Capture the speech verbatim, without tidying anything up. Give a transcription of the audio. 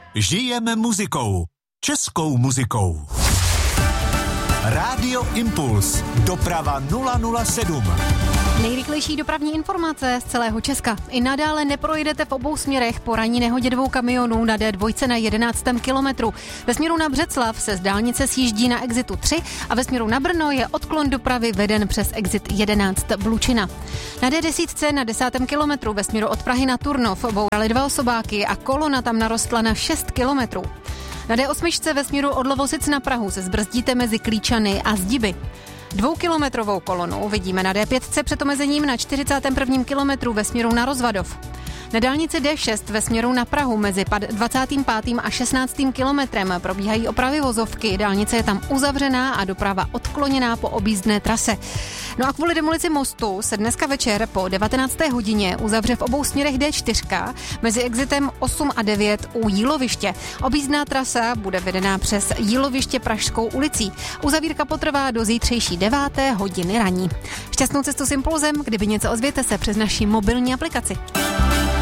Žijeme muzikou. Českou muzikou. Rádio Impuls. Doprava nula nula sedm. Nejrychlejší dopravní informace z celého Česka. I nadále neprojedete v obou směrech po ranní nehodě dvou kamionů na D dva na jedenáctém kilometru. Ve směru na Břeclav se z dálnice sjíždí na exitu tři a ve směru na Brno je odklon dopravy veden přes exit jedenáct Blučina. Na D deset na desátém kilometru ve směru od Prahy na Turnov bouraly dva osobáky a kolona tam narostla na šest kilometrů. Na D osm ve směru od Lovosic na Prahu se zbrzdíte mezi Klíčany a Zdiby. Dvoukilometrovou kolonu vidíme na D pět před omezením na čtyřicátém prvním kilometru ve směru na Rozvadov. Na dálnici D šest ve směru na Prahu mezi dvacátým pátým a šestnáctým kilometrem probíhají opravy vozovky, dálnice je tam uzavřená a doprava odkloněná po objízdné trase. No a kvůli demolici mostu se dneska večer po devatenácté hodině uzavře v obou směrech D čtyři mezi exitem osm a devět u Jíloviště. Objízdná trasa bude vedená přes Jíloviště Pražskou ulicí. Uzavírka potrvá do zítřejší deváté hodiny ranní. Šťastnou cestu s Impulzem, kdyby něco ozvěte se přes naši mobilní aplikaci.